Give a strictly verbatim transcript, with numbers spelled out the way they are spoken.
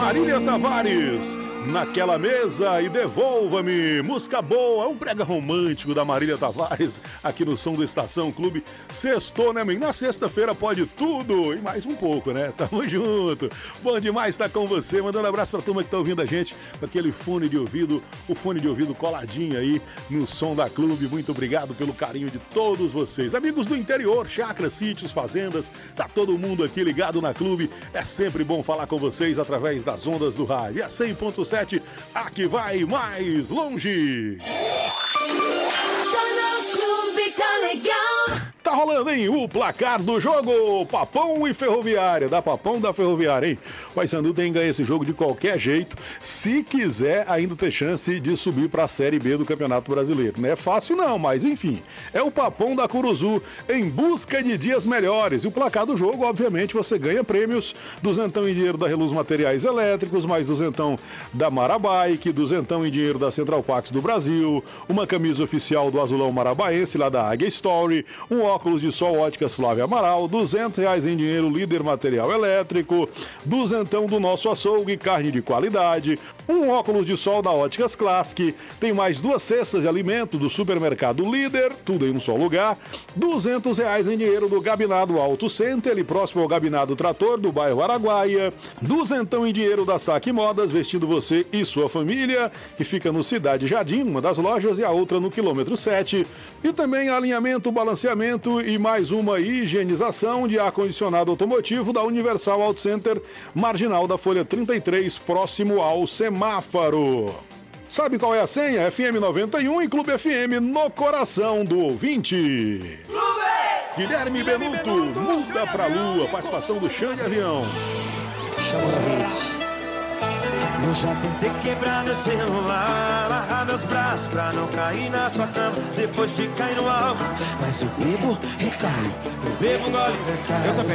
Marília Tavares, Naquela Mesa e Devolva-me. Música boa, é um brega romântico da Marília Tavares aqui no Som do Estação Clube. Sextou, né, men? Na sexta-feira pode tudo e mais um pouco, né? Tamo junto. Bom demais estar com você. Mandando um abraço pra turma que tá ouvindo a gente com aquele fone de ouvido, o fone de ouvido coladinho aí no Som da Clube. Muito obrigado pelo carinho de todos vocês. Amigos do interior, chacras, sítios, fazendas, tá todo mundo aqui ligado na Clube. É sempre bom falar com vocês através das ondas do rádio. E a cem ponto sete, aqui vai mais longe. Tá rolando, hein? O placar do jogo, Papão e Ferroviária, da Papão da Ferroviária, hein? O Paysandu tem que ganhar esse jogo de qualquer jeito, se quiser ainda ter chance de subir pra Série B do Campeonato Brasileiro. Não é fácil não, mas enfim, é o Papão da Curuzu em busca de dias melhores. E o placar do jogo, obviamente, você ganha prêmios, duzentão em dinheiro da Reluz Materiais Elétricos, mais duzentão da Marabike, duzentão em dinheiro da Central Pax do Brasil, uma camisa oficial do Azulão Marabaense, lá da Águia Story, um óculos de sol Óticas Flávia Amaral, duzentos reais em dinheiro Líder Material Elétrico, duzentão do nosso açougue, carne de qualidade, um óculos de sol da Óticas Classic, tem mais duas cestas de alimento do supermercado Líder, tudo em um só lugar, duzentos reais em dinheiro do Gabinado Auto Center, ali próximo ao Gabinado Trator do bairro Araguaia, duzentão em dinheiro da Saque Modas, vestindo você e sua família, que fica no Cidade Jardim, uma das lojas, e a outra no quilômetro sete, e também alinhamento, balanceamento e mais uma higienização de ar-condicionado automotivo da Universal Auto Center, marginal da Folha trinta e três, próximo ao semáforo. Sabe qual é a senha? F M noventa e um e Clube F M no coração do ouvinte. Clube! Guilherme Benuto, muda pra lua, participação do Xande Avião. Chama na rede. Eu já tentei quebrar meu celular, amarrar meus braços pra não cair na sua cama depois de cair no álcool, mas eu bebo, recaio, eu bebo, gole, recaio. Eu também.